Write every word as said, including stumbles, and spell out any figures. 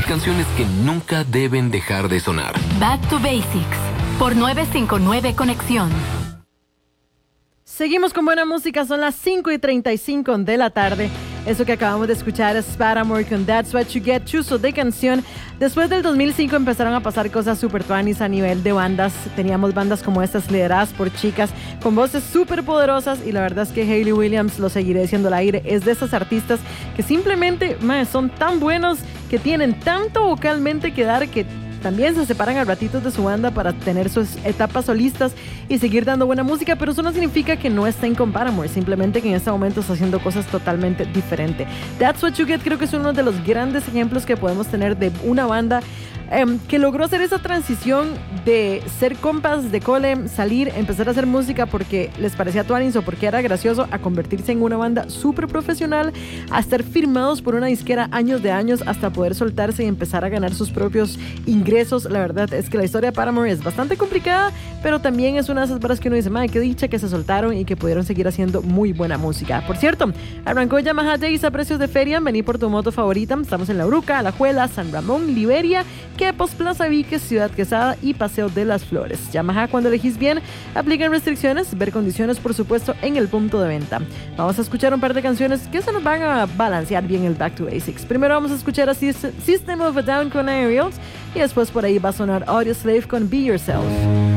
canciones que nunca deben dejar de sonar. Back to Basics, por novecientos cincuenta y nueve Conexión. Seguimos con buena música, son las cinco y treinta y cinco de la tarde. Eso que acabamos de escuchar es Paramore con That's What You Get, chuzo de canción. Después del dos mil cinco empezaron a pasar cosas super tuanis a nivel de bandas. Teníamos bandas como estas lideradas por chicas con voces súper poderosas, y la verdad es que Hayley Williams, lo seguiré diciendo al aire, es de esas artistas que simplemente man, son tan buenos, que tienen tanto vocalmente que dar, que también se separan a ratitos de su banda para tener sus etapas solistas y seguir dando buena música, pero eso no significa que no estén con Paramore, simplemente que en este momento está haciendo cosas totalmente diferentes. That's What You Get creo que es uno de los grandes ejemplos que podemos tener de una banda eh, que logró hacer esa transición de ser compas de cole, salir, empezar a hacer música porque les parecía tuanis o porque era gracioso, a convertirse en una banda súper profesional, a estar firmados por una disquera años de años, hasta poder soltarse y empezar a ganar sus propios ingresos. La verdad es que la historia de Paramore es bastante complicada, pero también es una de esas varas que uno dice, madre, qué dicha que se soltaron y que pudieron seguir haciendo muy buena música. Por cierto, arrancó Yamaha Days a precios de feria. Vení por tu moto favorita. Estamos en La Uruca, Alajuela, San Ramón, Liberia, Quepos, Plaza Víquez, Ciudad Quesada y Paseo de las Flores. Yamaha, cuando elegís bien, aplican restricciones, ver condiciones por supuesto en el punto de venta. Vamos a escuchar un par de canciones que se nos van a balancear bien el Back to Basics. Primero vamos a escuchar a System of a Down con Aerials, y después por ahí va a sonar Audioslave con Be Yourself.